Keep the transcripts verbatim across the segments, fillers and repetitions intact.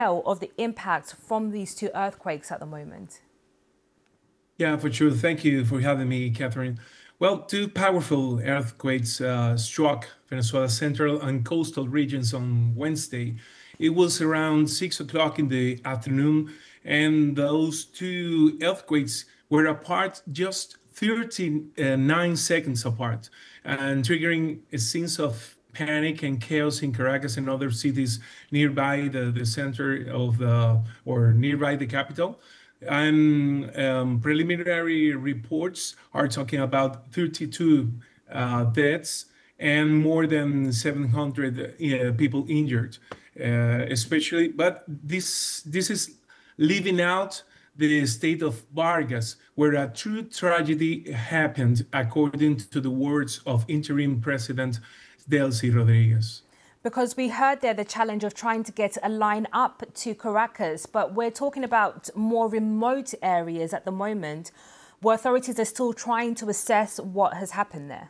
of the impact from these two earthquakes at the moment? Yeah, for sure. Thank you for having me, Catherine. Well, two powerful earthquakes uh, struck Venezuela's central and coastal regions on Wednesday. It was around six o'clock in the afternoon, and those two earthquakes were apart just thirty-nine seconds apart, and triggering a sense of panic and chaos in Caracas and other cities nearby the, the center of the, or nearby the capital. And um, preliminary reports are talking about thirty-two uh, deaths and more than seven hundred uh, people injured, uh, especially. But this this is leaving out the state of Vargas, where a true tragedy happened, according to the words of interim President Delcy Rodriguez. Because we heard there the challenge of trying to get a line up to Caracas, but we're talking about more remote areas at the moment where authorities are still trying to assess what has happened there.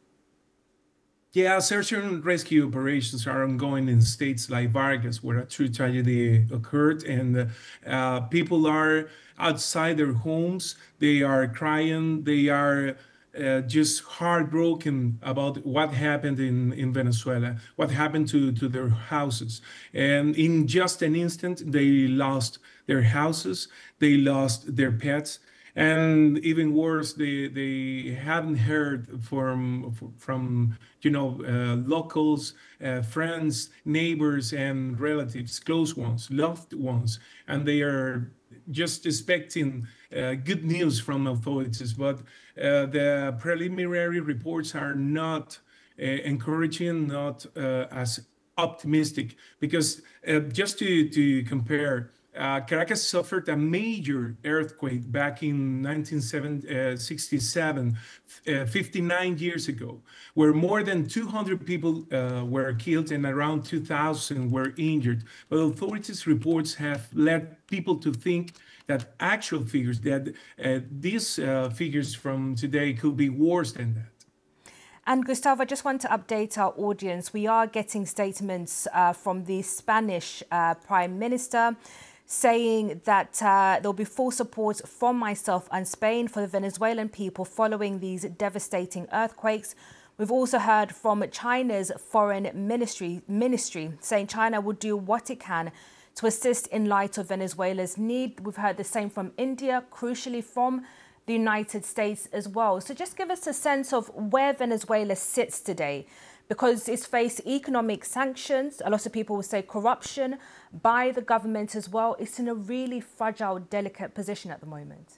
Yeah, search and rescue operations are ongoing in states like Vargas, where a true tragedy occurred, and uh, people are outside their homes. They are crying. They are uh, just heartbroken about what happened in, in Venezuela, what happened to, to their houses. And in just an instant, they lost their houses, they lost their pets, and even worse, they they haven't heard from from you know uh, locals, uh, friends, neighbors, and relatives, close ones, loved ones, and they are just expecting uh, good news from authorities. But uh, the preliminary reports are not uh, encouraging, not uh, as optimistic, because uh, just to to compare. Uh, Caracas suffered a major earthquake back in nineteen sixty-seven, uh, fifty-nine years ago, where more than two hundred people uh, were killed and around two thousand were injured. But authorities' reports have led people to think that actual figures, that uh, these uh, figures from today could be worse than that. And Gustavo, I just want to update our audience. We are getting statements uh, from the Spanish uh, Prime Minister saying that uh, there'll be full support from myself and Spain for the Venezuelan people following these devastating earthquakes. We've also heard from China's foreign ministry, ministry saying China will do what it can to assist in light of Venezuela's need. We've heard the same from India, crucially from the United States as well. So just give us a sense of where Venezuela sits today, because it's faced economic sanctions. A lot of people will say corruption by the government as well. It's in a really fragile, delicate position at the moment.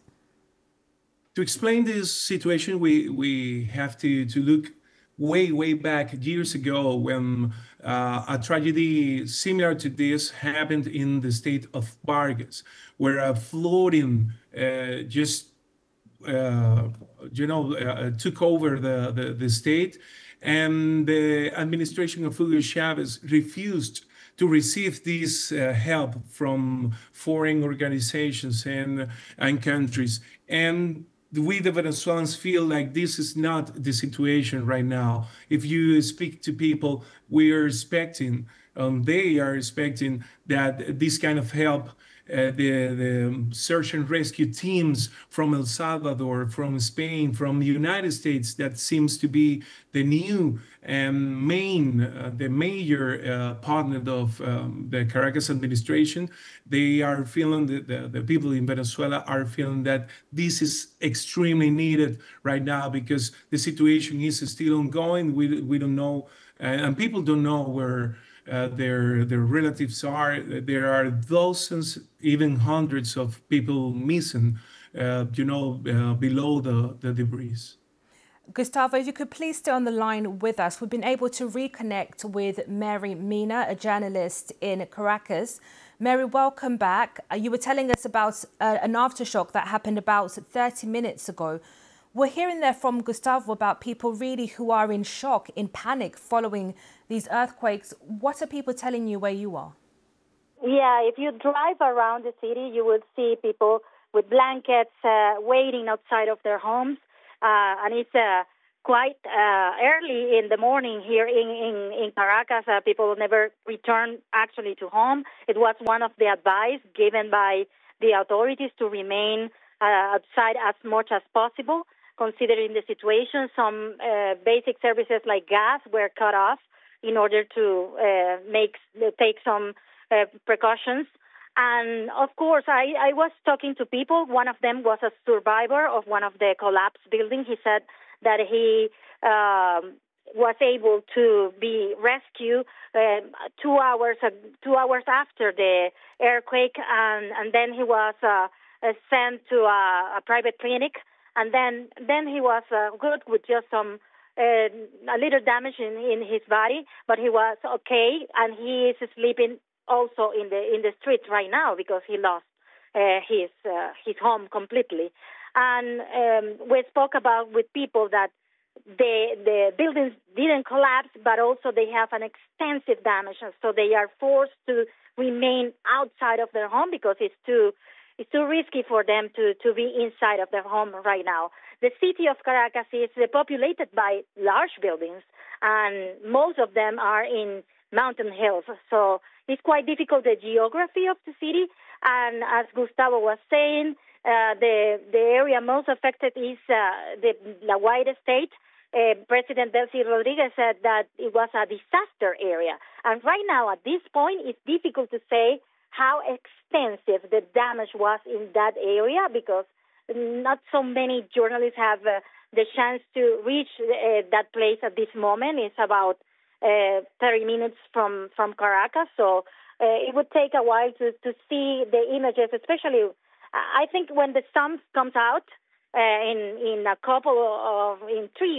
To explain this situation, we, we have to, to look way, way back years ago when uh, a tragedy similar to this happened in the state of Vargas, where a flooding uh, just Uh, you know, uh, took over the, the, the state, and the administration of Hugo Chavez refused to receive this uh, help from foreign organizations and, and countries. And we, the Venezuelans, feel like this is not the situation right now. If you speak to people, we are expecting, um, they are expecting that this kind of help Uh, the, the search and rescue teams from El Salvador, from Spain, from the United States, that seems to be the new and main, uh, the major uh, partner of um, the Caracas administration. They are feeling, the, the, the people in Venezuela are feeling that this is extremely needed right now, because the situation is still ongoing. We, we don't know, uh, and people don't know where Uh, their their relatives are. There are dozens, even hundreds of people missing, uh, you know, uh, below the, the debris. Gustavo, if you could please stay on the line with us. We've been able to reconnect with Mary Mina, a journalist in Caracas. Mary, welcome back. Uh, you were telling us about uh, an aftershock that happened about thirty minutes ago. We're hearing there from Gustavo about people really who are in shock, in panic following these earthquakes. What are people telling you where you are? Yeah, if you drive around the city, you would see people with blankets uh, waiting outside of their homes. Uh, and it's a, quite uh, early in the morning here in, in, in Caracas. Uh, people never returned actually to home. It was one of the advice given by the authorities to remain uh, outside as much as possible, considering the situation. Some uh, basic services like gas were cut off in order to uh, make take some uh, precautions. And of course, I, I was talking to people. One of them was a survivor of one of the collapsed buildings. He said that he um, was able to be rescued uh, two hours uh, two hours after the earthquake, and, and then he was uh, uh, sent to a, a private clinic, and then then he was uh, good with just some uh, a little damage in, in his body, but he was okay, and he is sleeping also in the in the street right now because he lost uh, his uh, his home completely. And um, we spoke about with people that the the buildings didn't collapse, but also they have an extensive damage, and so they are forced to remain outside of their home because it's too it's too risky for them to to be inside of their home right now. The city of Caracas is populated by large buildings, and most of them are in mountain hills, so it's quite difficult, the geography of the city. And as Gustavo was saying, uh, the the area most affected is uh, the La Guaira state. Uh, President Delcy Rodriguez said that it was a disaster area. And right now, at this point, it's difficult to say how extensive the damage was in that area because not so many journalists have uh, the chance to reach uh, that place at this moment. It's about Uh, thirty minutes from, from Caracas, so uh, it would take a while to, to see the images, especially, I think when the sun comes out uh, in, in a couple of, in three.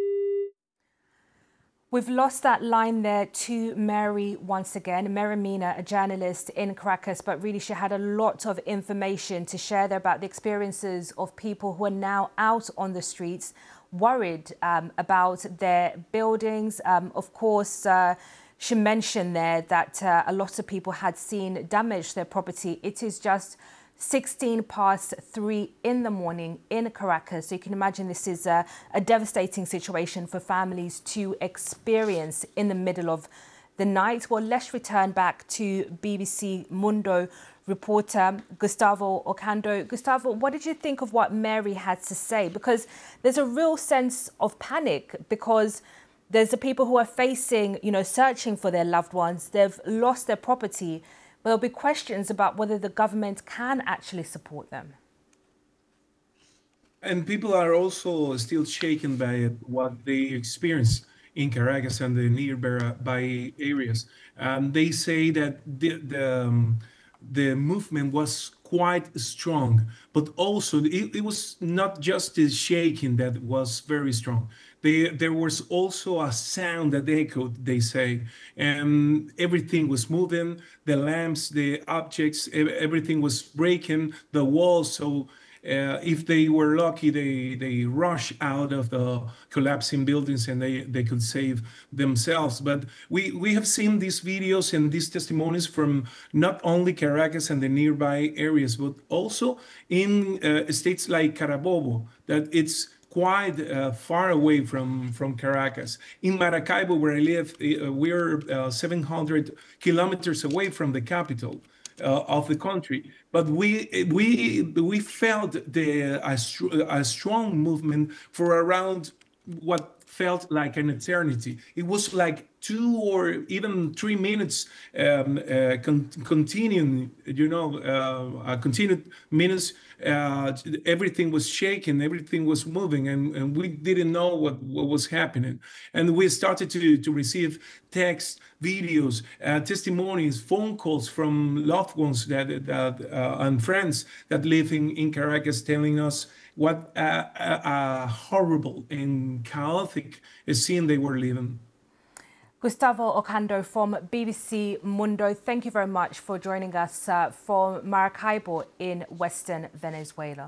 We've lost that line there to Mary once again. Mary Mina, a journalist in Caracas, but really she had a lot of information to share there about the experiences of people who are now out on the streets, worried um, about their buildings. Um, of course, uh, she mentioned there that uh, a lot of people had seen damage their property. It is just sixteen past three in the morning in Caracas. So you can imagine this is a, a devastating situation for families to experience in the middle of the night. Well, let's return back to B B C Mundo reporter Gustavo Ocando. Gustavo, what did you think of what Mary had to say? Because there's a real sense of panic because there's the people who are facing, you know, searching for their loved ones. They've lost their property. But there'll be questions about whether the government can actually support them. And people are also still shaken by what they experience in Caracas and the nearby areas. Um, they say that the, the, um, the movement was quite strong, but also it, it was not just the shaking that was very strong. They, there was also a sound that echoed, they say, and everything was moving, the lamps, the objects, everything was breaking, the walls. So uh, if they were lucky, they, they rushed out of the collapsing buildings and they, they could save themselves. But we, we have seen these videos and these testimonies from not only Caracas and the nearby areas, but also in uh, states like Carabobo, that it's quite uh, far away from, from Caracas. In Maracaibo, where I live, uh, we're uh, seven hundred kilometers away from the capital uh, of the country. But we we we felt the a, a strong movement for around what felt like an eternity. It was like two or even three minutes um, uh, con continuing, you know, uh, continued minutes. Uh, everything was shaking, everything was moving, and, and we didn't know what, what was happening. And we started to, to receive texts, videos, uh, testimonies, phone calls from loved ones that, that uh, and friends that live in, in Caracas telling us what a, a, a horrible and chaotic scene they were living. Gustavo Ocando from B B C Mundo, thank you very much for joining us uh, from Maracaibo in Western Venezuela.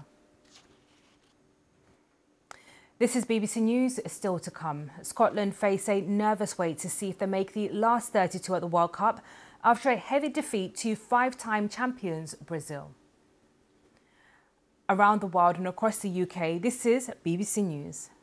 This is B B C News, still to come. Scotland face a nervous wait to see if they make the last thirty-two at the World Cup after a heavy defeat to five-time champions Brazil. Around the world and across the U K, this is B B C News.